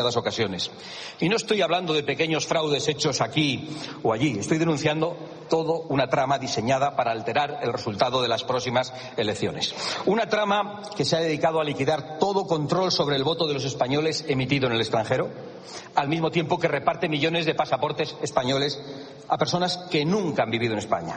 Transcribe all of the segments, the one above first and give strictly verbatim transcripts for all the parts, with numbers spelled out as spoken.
ocasiones. Y no estoy hablando de pequeños fraudes hechos aquí o allí, estoy denunciando toda una trama diseñada para alterar el resultado de las próximas elecciones. Una trama que se ha dedicado a liquidar todo control sobre el voto de los españoles emitido en el extranjero, al mismo tiempo que reparte millones de pasaportes españoles a personas que nunca han vivido en España.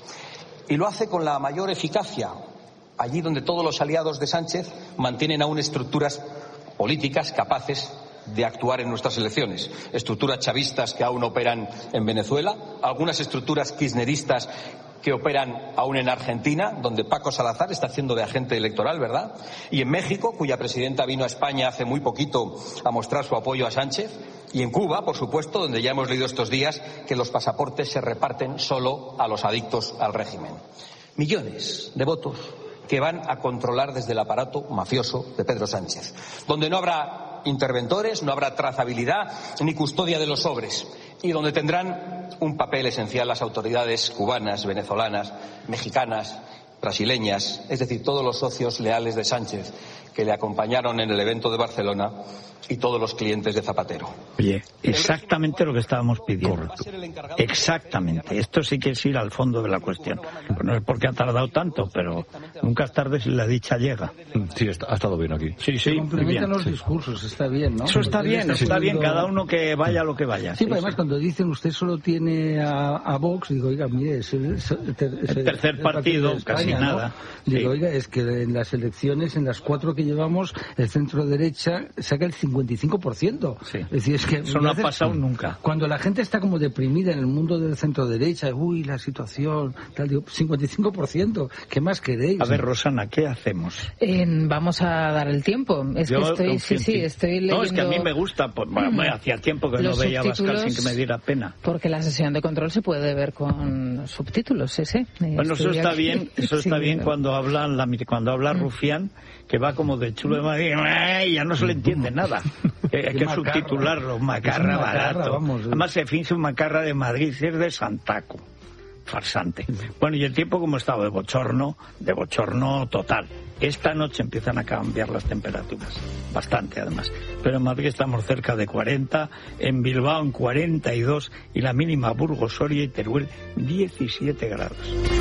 Y lo hace con la mayor eficacia, allí donde todos los aliados de Sánchez mantienen aún estructuras políticas capaces de actuar en nuestras elecciones. Estructuras chavistas que aún operan en Venezuela, algunas estructuras kirchneristas que operan aún en Argentina, donde Paco Salazar está haciendo de agente electoral, ¿verdad? Y en México, cuya presidenta vino a España hace muy poquito a mostrar su apoyo a Sánchez. Y en Cuba, por supuesto, donde ya hemos leído estos días que los pasaportes se reparten solo a los adictos al régimen. Millones de votos que van a controlar desde el aparato mafioso de Pedro Sánchez, donde no habrá interventores, no habrá trazabilidad ni custodia de los sobres, y donde tendrán un papel esencial las autoridades cubanas, venezolanas, mexicanas, brasileñas, es decir, todos los socios leales de Sánchez que le acompañaron en el evento de Barcelona y todos los clientes de Zapatero. Oye, exactamente lo que estábamos pidiendo. Correcto. Exactamente. Esto sí que es ir al fondo de la cuestión. Pues no es porque ha tardado tanto, pero nunca es tarde si la dicha llega. Sí, está, ha estado bien aquí. Sí, sí. Complementan los sí. discursos, está bien, ¿no? Eso está porque bien, está, está bien. Cada uno que vaya lo que vaya. Sí, sí, pero además sí. Cuando dicen usted solo tiene a, a Vox, digo, oiga, mire, es el, es el, ter, es el, el tercer partido, partido de España, casi ¿no? nada. Digo, sí. Oiga, es que en las elecciones, en las cuatro que llevamos, el centro derecha saca el cincuenta y cinco por ciento. Sí. Es decir, es que eso no ha pasado nunca. Cuando la gente está como deprimida en el mundo del centro derecha, uy, la situación, tal, digo, cincuenta y cinco por ciento, ¿qué más queréis? A ver, Rosana, ¿qué hacemos? Eh, vamos a dar el tiempo. Es Yo, que estoy, sí, sí, estoy leyendo... No, es que a mí me gusta, pues, bueno, mm. hacía tiempo que no veía a Abascal sin que me diera pena. Porque la sesión de control se puede ver con subtítulos, sí, sí. Bueno, eso está aquí. bien, eso está sí, bien pero... cuando hablan la, cuando habla mm. Rufián, que va como de chulo de Madrid, y ya no se le entiende nada. Hay que macarra. subtitularlo, macarra, macarra barato. Vamos, eh. Además se finge un macarra de Madrid, es de Santaco. Farsante. Bueno, y el tiempo como estaba de bochorno, de bochorno total. Esta noche empiezan a cambiar las temperaturas, bastante además. Pero en Madrid estamos cerca de cuarenta, en Bilbao en cuarenta y dos y la mínima Burgos, Soria y Teruel diecisiete grados.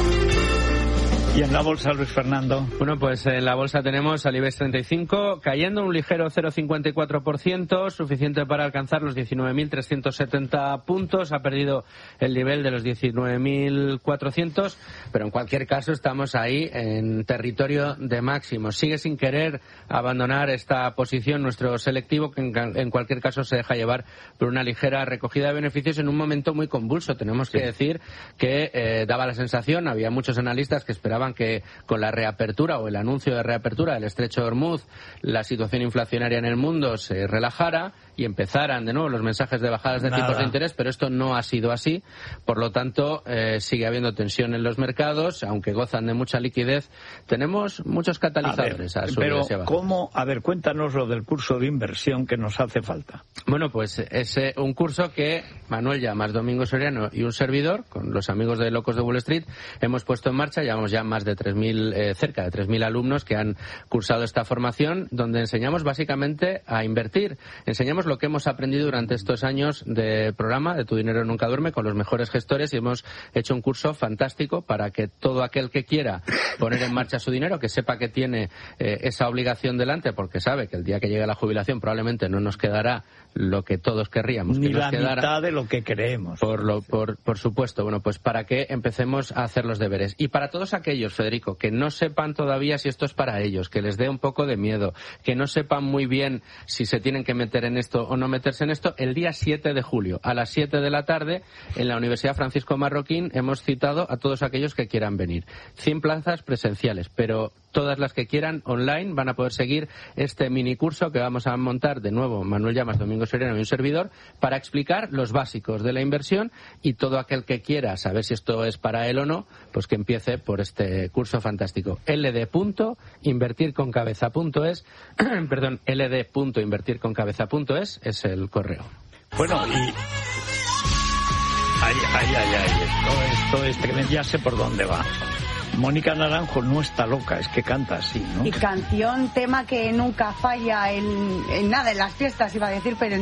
¿Y en la bolsa, Luis Fernando? Bueno, pues en la bolsa tenemos al IBEX treinta y cinco cayendo un ligero cero coma cincuenta y cuatro por ciento, suficiente para alcanzar los diecinueve mil trescientos setenta puntos. Ha perdido el nivel de los diecinueve mil cuatrocientos, pero en cualquier caso estamos ahí en territorio de máximos. Sigue sin querer abandonar esta posición nuestro selectivo, que en, en cualquier caso se deja llevar por una ligera recogida de beneficios en un momento muy convulso. Tenemos que sí. decir que eh, daba la sensación, había muchos analistas que esperaban que con la reapertura o el anuncio de reapertura del estrecho de Hormuz la situación inflacionaria en el mundo se relajara y empezaran de nuevo los mensajes de bajadas de Nada. tipos de interés, pero esto no ha sido así. Por lo tanto, eh, sigue habiendo tensión en los mercados, aunque gozan de mucha liquidez. Tenemos muchos catalizadores a, ver, a subir pero hacia abajo. ¿cómo? A ver, cuéntanos lo del curso de inversión que nos hace falta. Bueno, pues es eh, un curso que Manuel Llamas, Domingo Soriano y un servidor, con los amigos de Locos de Wall Street, hemos puesto en marcha. Llevamos ya más de tres mil, eh, cerca de tres mil alumnos que han cursado esta formación, donde enseñamos básicamente a invertir. Enseñamos lo que hemos aprendido durante estos años de programa de Tu Dinero Nunca Duerme con los mejores gestores, y hemos hecho un curso fantástico para que todo aquel que quiera poner en marcha su dinero, que sepa que tiene eh, esa obligación delante, porque sabe que el día que llegue la jubilación probablemente no nos quedará lo que todos querríamos que ni nos la quedara, mitad de lo que creemos. Por, lo, por, por supuesto. Bueno, pues para que empecemos a hacer los deberes. Y para todos aquellos, Federico, que no sepan todavía si esto es para ellos, que les dé un poco de miedo, que no sepan muy bien si se tienen que meter en esto o no meterse en esto, el día siete de julio, a las siete de la tarde, en la Universidad Francisco Marroquín, hemos citado a todos aquellos que quieran venir. cien plazas presenciales, pero todas las que quieran online van a poder seguir este minicurso que vamos a montar de nuevo Manuel Llamas, Domingo Soriano y un servidor, para explicar los básicos de la inversión, y todo aquel que quiera saber si esto es para él o no, pues que empiece por este curso fantástico. L D punto invertir con cabeza punto es perdón, L D punto invertir con cabeza punto es es el correo. Bueno, y ay, ay, ay, ay, esto, esto es tremendo, ya sé por dónde va. Mónica Naranjo no está loca, es que canta así, ¿no? Y canción, tema que nunca falla en, en nada, en las fiestas iba a decir, pero en